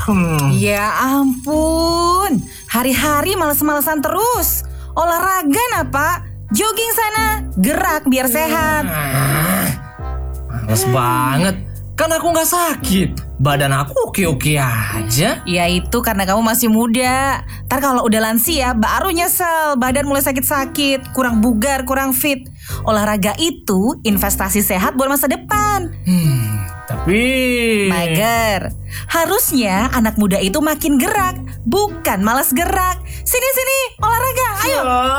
Ya ampun, hari-hari males-malesan terus. Olahraga nah Pak, jogging sana, gerak biar sehat. Males banget, kan aku gak sakit. Badan aku oke-oke aja. Ya itu karena kamu masih muda. Ntar kalau udah lansia baru nyesel, badan mulai sakit-sakit, kurang bugar, kurang fit. Olahraga itu investasi sehat buat masa depan. Tapi Mager, harusnya anak muda itu makin gerak, bukan malas gerak. Sini-sini, olahraga, ayo.